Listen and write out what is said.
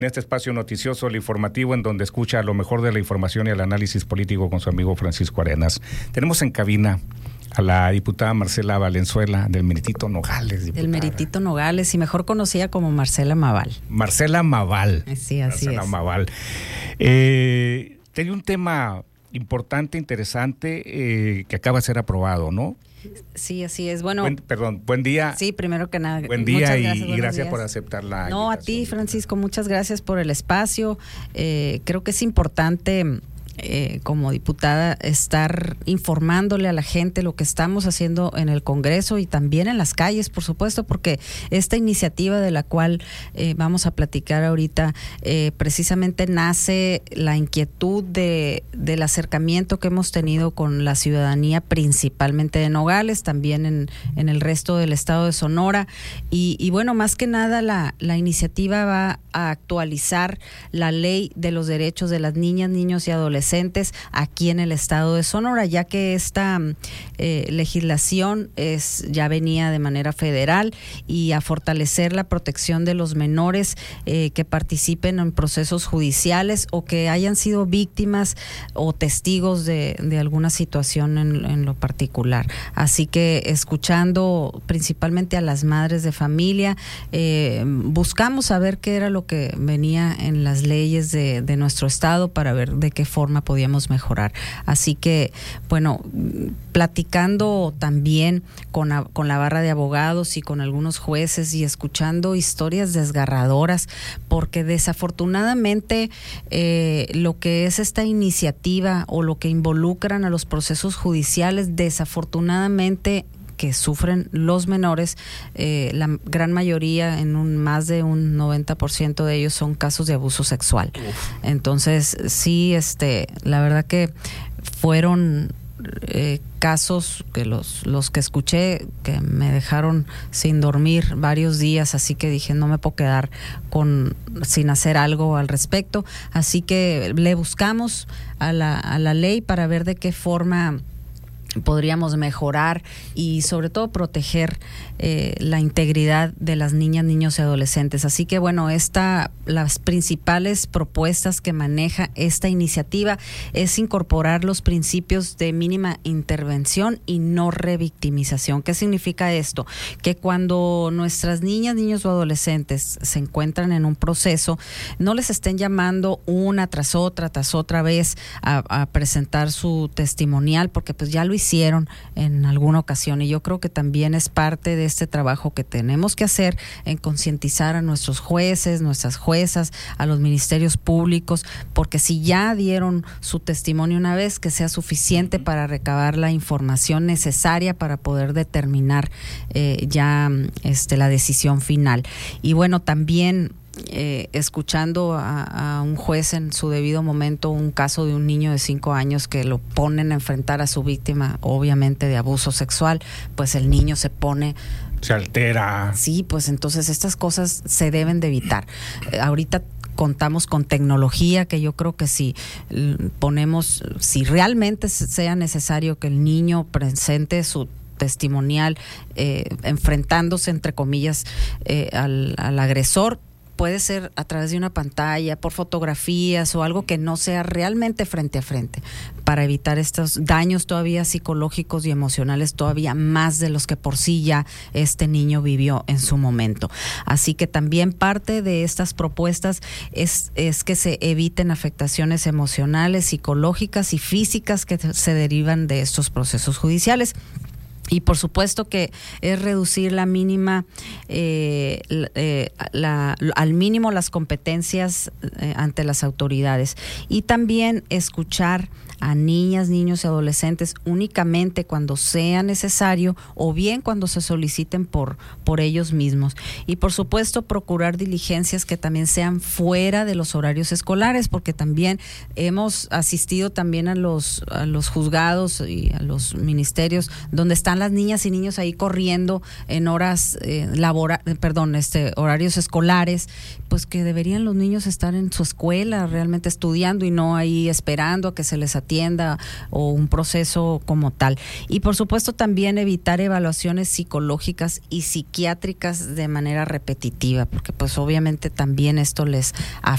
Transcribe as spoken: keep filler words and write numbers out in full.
En este espacio noticioso, el informativo, en donde escucha lo mejor de la información y el análisis político con su amigo Francisco Arenas. Tenemos en cabina a la diputada Marcela Valenzuela del Meritito Nogales. Diputada. Del Meritito Nogales, y mejor conocida como Marcela Maval. Marcela Maval. Sí, así Marcela es. Maval. Eh, tenía un tema importante, interesante, eh, que acaba de ser aprobado, ¿no? Sí, así es. Bueno, buen, perdón, buen día. Sí, primero que nada. Buen día gracias, y, y gracias por aceptar la No, a ti, Francisco, muchas gracias por el espacio. Eh, creo que es importante, eh, como diputada, estar informándole a la gente lo que estamos haciendo en el Congreso y también en las calles, por supuesto, porque esta iniciativa de la cual eh, vamos a platicar ahorita, eh, precisamente nace la inquietud de del acercamiento que hemos tenido con la ciudadanía, principalmente de Nogales, también en, en el resto del estado de Sonora, y, y bueno, más que nada la, la iniciativa va a actualizar la ley de los derechos de las niñas, niños y adolescentes aquí en el estado de Sonora, ya que esta eh, legislación es ya venía de manera federal, y a fortalecer la protección de los menores eh, que participen en procesos judiciales o que hayan sido víctimas o testigos de, de alguna situación en, en lo particular. Así que, escuchando principalmente a las madres de familia, eh, buscamos saber qué era lo que venía en las leyes de, de nuestro estado para ver de qué forma podíamos mejorar. Así que, bueno, platicando también con, a, con la barra de abogados y con algunos jueces y escuchando historias desgarradoras, porque desafortunadamente eh, lo que es esta iniciativa o lo que involucran a los procesos judiciales, desafortunadamente que sufren los menores, eh, la gran mayoría, en un más de un noventa por ciento de ellos, son casos de abuso sexual. Uf. Entonces, sí, este, la verdad que fueron eh, casos que los, los que escuché que me dejaron sin dormir varios días, así que dije, no me puedo quedar con sin hacer algo al respecto. Así que le buscamos a la, a la ley para ver de qué forma podríamos mejorar y sobre todo proteger eh, la integridad de las niñas, niños y adolescentes. Así que bueno, esta, las principales propuestas que maneja esta iniciativa es incorporar los principios de mínima intervención y no revictimización. ¿Qué significa esto? Que cuando nuestras niñas, niños o adolescentes se encuentran en un proceso, no les estén llamando una tras otra, tras otra vez a, a presentar su testimonial, porque pues ya lo hicieron en alguna ocasión, y yo creo que también es parte de este trabajo que tenemos que hacer en concientizar a nuestros jueces, nuestras juezas, a los ministerios públicos, porque si ya dieron su testimonio una vez, que sea suficiente para recabar la información necesaria para poder determinar eh, ya este, la decisión final. Y bueno, también Eh, escuchando a, a un juez en su debido momento un caso de un niño de cinco años que lo ponen a enfrentar a su víctima, obviamente de abuso sexual, pues el niño se pone... Se altera. Sí, pues entonces estas cosas se deben de evitar. Eh, ahorita contamos con tecnología que yo creo que si ponemos, si realmente sea necesario que el niño presente su testimonial eh, enfrentándose, entre comillas, eh, al, al agresor, puede ser a través de una pantalla, por fotografías o algo que no sea realmente frente a frente, para evitar estos daños todavía psicológicos y emocionales, todavía más de los que por sí ya este niño vivió en su momento. Así que también parte de estas propuestas es, es que se eviten afectaciones emocionales, psicológicas y físicas que se derivan de estos procesos judiciales. Y por supuesto que es reducir la mínima, eh, eh, la, al mínimo las competencias eh, ante las autoridades. Y también escuchar a niñas, niños y adolescentes únicamente cuando sea necesario o bien cuando se soliciten por, por ellos mismos. Y por supuesto procurar diligencias que también sean fuera de los horarios escolares, porque también hemos asistido también a los, a los juzgados y a los ministerios donde están las niñas y niños ahí corriendo en horas eh, labora, perdón, este horarios escolares, pues que deberían los niños estar en su escuela realmente estudiando y no ahí esperando a que se les atienda o un proceso como tal. Y por supuesto también evitar evaluaciones psicológicas y psiquiátricas de manera repetitiva, porque pues obviamente también esto les afecta